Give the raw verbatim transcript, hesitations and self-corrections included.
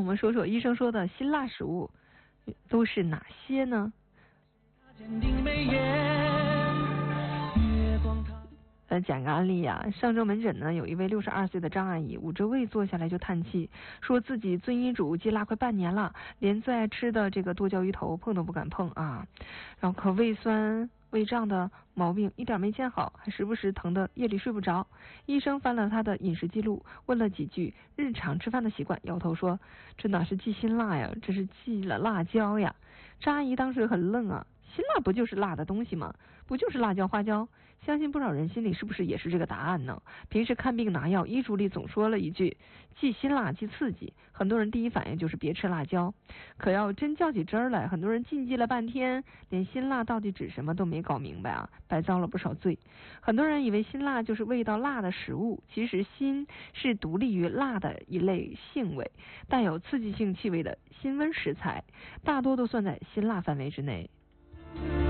我们说说医生说的辛辣食物都是哪些呢？呃，讲个案例啊，上周门诊呢，有一位六十二岁的张阿姨，捂着胃坐下来就叹气，说自己遵医嘱戒辣快半年了，连最爱吃的这个剁椒鱼头碰都不敢碰啊，然后可胃酸、胃胀的毛病一点没见好，还时不时疼得夜里睡不着。医生翻了他的饮食记录，问了几句日常吃饭的习惯，摇头说这哪是忌辛辣呀，这是忌了辣椒呀。张阿姨当时很愣啊，辛辣不就是辣的东西吗？不就是辣椒花椒？相信不少人心里是不是也是这个答案呢？平时看病拿药，医嘱里总说了一句忌辛辣忌刺激，很多人第一反应就是别吃辣椒。可要真较起真儿来，很多人禁忌了半天，连辛辣到底指什么都没搞明白啊，白遭了不少罪。很多人以为辛辣就是味道辣的食物，其实辛是独立于辣的一类性味，带有刺激性气味的辛温食材，大多都算在辛辣范围之内。